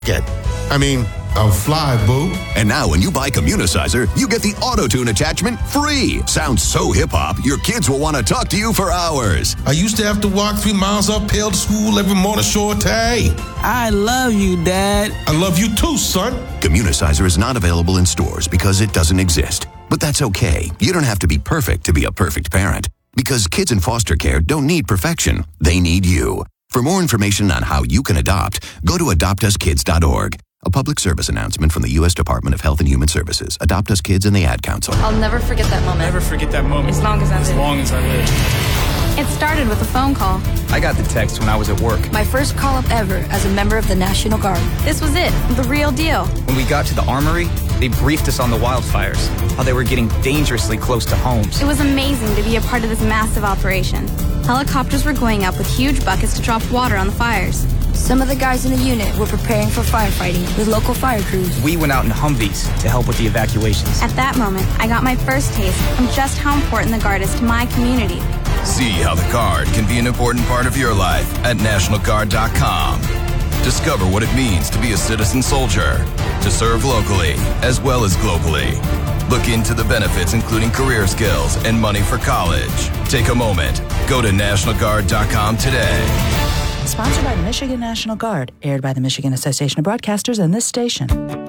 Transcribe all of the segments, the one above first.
I'll fly, boo. And now when you buy Communicizer, you get the auto-tune attachment free. Sounds so hip-hop, your kids will want to talk to you for hours. I used to have to walk 3 miles uphill to school every morning, Shorty. I love you, Dad. I love you too, son. Communicizer is not available in stores because it doesn't exist. But that's okay. You don't have to be perfect to be a perfect parent. Because kids in foster care don't need perfection. They need you. For more information on how you can adopt, go to adoptuskids.org. A public service announcement from the U.S. Department of Health and Human Services. Adopt Us Kids and the Ad Council. I'll never forget that moment. Never forget that moment. As long as I live. It started with a phone call. I got the text when I was at work. My first call-up ever as a member of the National Guard. This was it, the real deal. When we got to the armory, they briefed us on the wildfires, how they were getting dangerously close to homes. It was amazing to be a part of this massive operation. Helicopters were going up with huge buckets to drop water on the fires. Some of the guys in the unit were preparing for firefighting with local fire crews. We went out in Humvees to help with the evacuations. At that moment, I got my first taste of just how important the Guard is to my community. See how the Guard can be an important part of your life at NationalGuard.com. Discover what it means to be a citizen soldier, to serve locally as well as globally. Look into the benefits, including career skills and money for college. Take a moment. Go to NationalGuard.com today. Sponsored by the Michigan National Guard, aired by the Michigan Association of Broadcasters and this station.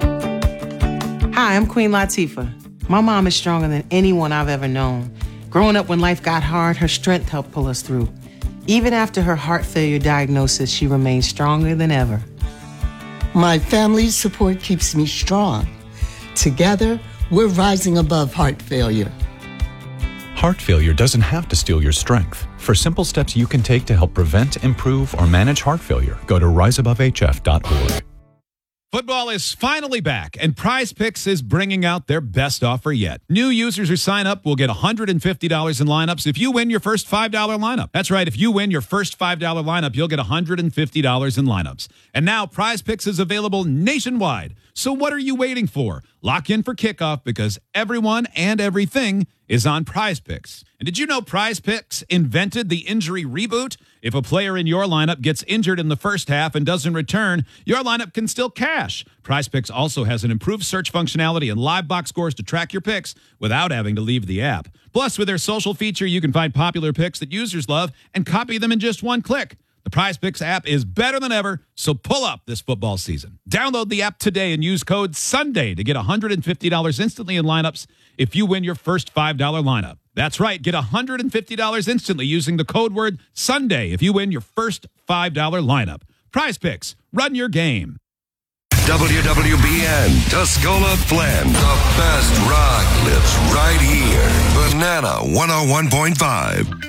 Hi, I'm Queen Latifah. My mom is stronger than anyone I've ever known. Growing up when life got hard, her strength helped pull us through. Even after her heart failure diagnosis, she remains stronger than ever. My family's support keeps me strong. Together, we're rising above heart failure. Heart failure doesn't have to steal your strength. For simple steps you can take to help prevent, improve, or manage heart failure, go to riseabovehf.org. Football is finally back, and Prize Picks is bringing out their best offer yet. New users who sign up will get $150 in lineups if you win your first $5 lineup. That's right, if you win your first $5 lineup, you'll get $150 in lineups. And now Prize Picks is available nationwide. So what are you waiting for? Lock in for kickoff because everyone and everything is on Prize Picks. And did you know Prize Picks invented the injury reboot? If a player in your lineup gets injured in the first half and doesn't return, your lineup can still cash. Prize Picks also has an improved search functionality and live box scores to track your picks without having to leave the app. Plus, with their social feature, you can find popular picks that users love and copy them in just one click. The Prize Picks app is better than ever, so pull up this football season. Download the app today and use code SUNDAY to get $150 instantly in lineups if you win your first $5 lineup. That's right, get $150 instantly using the code word SUNDAY if you win your first $5 lineup. Prize Picks, run your game. WWBN, Tuscola Flint. The best rock lives right here. Banana 101.5.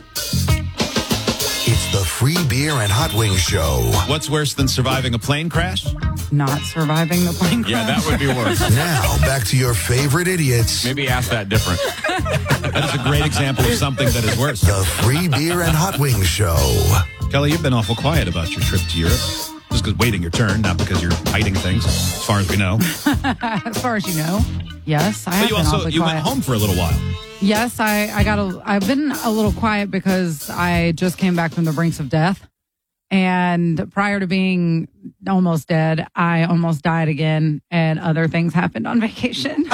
It's the Free Beer and Hot Wings Show. What's worse than surviving a plane crash? Not surviving the plane crash. Yeah, that would be worse. Now, back to your favorite idiots. Maybe ask that different. That is a great example of something that is worse. The Free Beer and Hot Wings Show. Kelly, you've been awful quiet about your trip to Europe. Just because waiting your turn, not because you're hiding things, as far as we know. As far as you know, yes. I have been awfully you quiet. went home for a little while. Yes, I've been a little quiet because I just came back from the brinks of death. And prior to being almost dead, I almost died again, and other things happened on vacation.